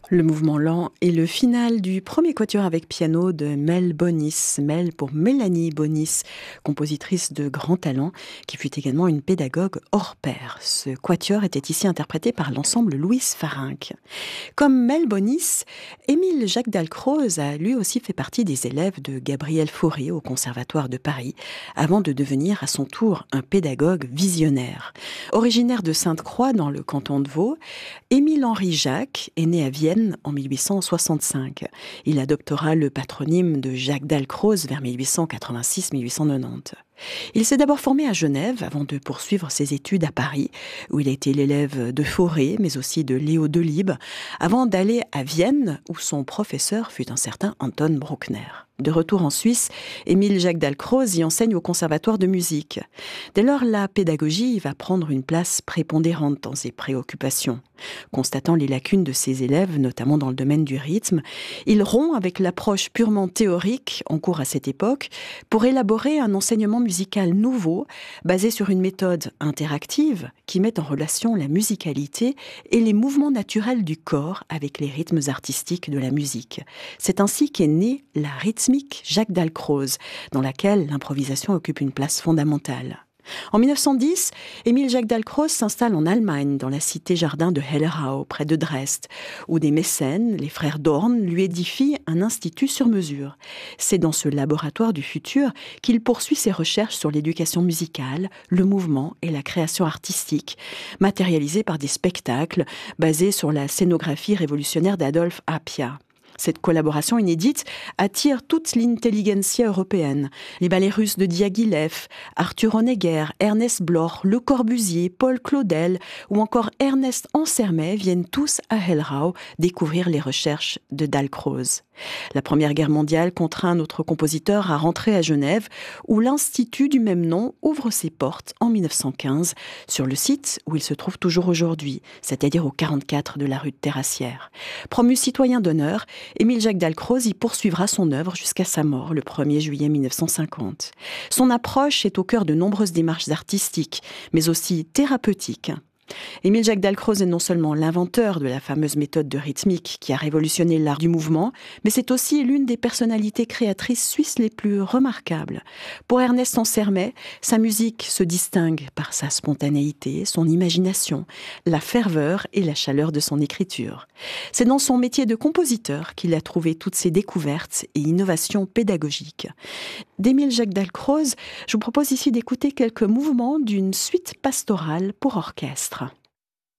Le mouvement lent est le final du premier quatuor avec piano de Mel Bonis. Mel pour Mélanie Bonis, compositrice de grand talent, qui fut également une pédagogue hors pair. Ce quatuor était ici interprété par l'ensemble Louise Farinck. Comme Mel Bonis, Émile Jacques Dalcroze a lui aussi fait partie des élèves de Gabriel Fauré au Conservatoire de Paris, avant de devenir à son tour un pédagogue visionnaire. Originaire de Sainte-Croix dans le canton de Vaud, Émile-Henri Jacques est né à Vienne en 1865. Il adoptera le patronyme de Jacques Dalcroze vers 1886-1890. Il s'est d'abord formé à Genève avant de poursuivre ses études à Paris, où il a été l'élève de Fauré, mais aussi de Léo Delibes, avant d'aller à Vienne, où son professeur fut un certain Anton Bruckner. De retour en Suisse, Émile Jacques Dalcroze y enseigne au conservatoire de musique. Dès lors, la pédagogie va prendre une place prépondérante dans ses préoccupations. Constatant les lacunes de ses élèves, notamment dans le domaine du rythme, il rompt avec l'approche purement théorique en cours à cette époque pour élaborer un enseignement musical nouveau, basé sur une méthode interactive qui met en relation la musicalité et les mouvements naturels du corps avec les rythmes artistiques de la musique. C'est ainsi qu'est née la rythmique Jacques Dalcroze, dans laquelle l'improvisation occupe une place fondamentale. En 1910, Émile Jacques Dalcroze s'installe en Allemagne, dans la cité-jardin de Hellerau, près de Dresde, où des mécènes, les frères Dorn, lui édifient un institut sur mesure. C'est dans ce laboratoire du futur qu'il poursuit ses recherches sur l'éducation musicale, le mouvement et la création artistique, matérialisées par des spectacles basés sur la scénographie révolutionnaire d'Adolf Appia. Cette collaboration inédite attire toute l'intelligentsia européenne. Les ballets russes de Diaghilev, Arthur Honegger, Ernest Bloch, Le Corbusier, Paul Claudel ou encore Ernest Ansermet viennent tous à Hellerau découvrir les recherches de Dalcroze. La Première Guerre mondiale contraint notre compositeur à rentrer à Genève, où l'Institut du même nom ouvre ses portes en 1915, sur le site où il se trouve toujours aujourd'hui, c'est-à-dire au 44 de la rue de Terrassière. Promu citoyen d'honneur, Émile Jacques Dalcroze y poursuivra son œuvre jusqu'à sa mort le 1er juillet 1950. Son approche est au cœur de nombreuses démarches artistiques, mais aussi thérapeutiques. Émile Jacques Dalcroze est non seulement l'inventeur de la fameuse méthode de rythmique qui a révolutionné l'art du mouvement, mais c'est aussi l'une des personnalités créatrices suisses les plus remarquables. Pour Ernest Ansermet, sa musique se distingue par sa spontanéité, son imagination, la ferveur et la chaleur de son écriture. C'est dans son métier de compositeur qu'il a trouvé toutes ses découvertes et innovations pédagogiques. D'Émile Jacques Dalcroze, je vous propose ici d'écouter quelques mouvements d'une suite pastorale pour orchestre.